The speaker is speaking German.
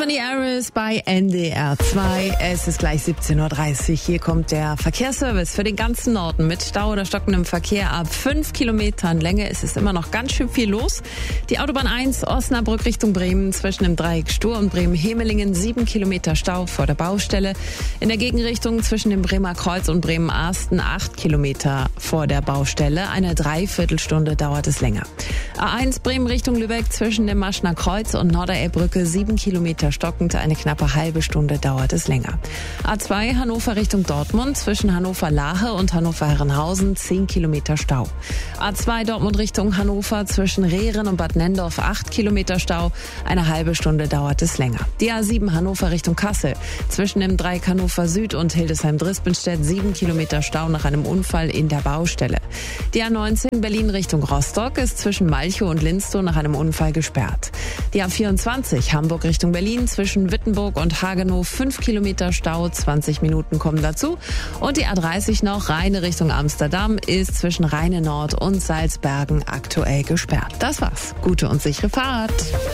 Tiffany Harris bei NDR 2. Es ist gleich 17:30 Uhr. Hier kommt der Verkehrsservice für den ganzen Norden mit Stau oder stockendem Verkehr ab 5 Kilometern Länge. Es ist immer noch ganz schön viel los. Die Autobahn 1 Osnabrück Richtung Bremen zwischen dem Dreieck Stur und Bremen-Hemelingen 7 Kilometer Stau vor der Baustelle. In der Gegenrichtung zwischen dem Bremer Kreuz und Bremen-Arsten 8 Kilometer vor der Baustelle. Eine Dreiviertelstunde dauert es länger. A1 Bremen Richtung Lübeck zwischen dem Maschner Kreuz und Norderelbbrücke 7 Kilometer stockend, eine knappe halbe Stunde dauert es länger. A2 Hannover Richtung Dortmund zwischen Hannover-Lahe und Hannover-Herrenhausen 10 Kilometer Stau. A2 Dortmund Richtung Hannover zwischen Rehren und Bad Nendorf 8 Kilometer Stau, eine halbe Stunde dauert es länger. Die A7 Hannover Richtung Kassel zwischen dem Dreieck Hannover Süd und Hildesheim-Drispenstedt 7 Kilometer Stau nach einem Unfall in der Baustelle. Die A19 Berlin Richtung Rostock ist zwischen Malchow und Linstow nach einem Unfall gesperrt. Die A24 Hamburg Richtung Berlin zwischen Wittenburg und Hagenow 5 Kilometer Stau, 20 Minuten kommen dazu. Und die A30 noch Rheine Richtung Amsterdam ist zwischen Rheine Nord und Salzbergen aktuell gesperrt. Das war's. Gute und sichere Fahrt.